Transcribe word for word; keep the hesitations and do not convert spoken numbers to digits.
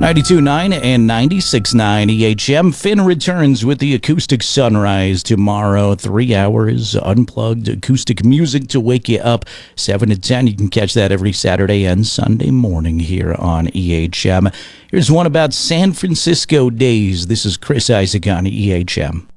ninety-two point nine and ninety-six point nine E H M. Finn returns with the Acoustic Sunrise tomorrow. Three hours unplugged acoustic music to wake you up. seven to ten. You can catch that every Saturday and Sunday morning here on E H M. Here's one about San Francisco days. This is Chris Isaac on E H M.